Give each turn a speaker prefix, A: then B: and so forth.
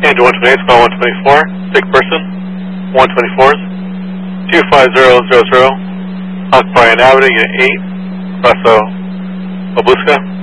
A: Change 128, call 124, sick person, 124s, 25000, Hawk Bryan Avenue, Unit 8, Paso, Obuska.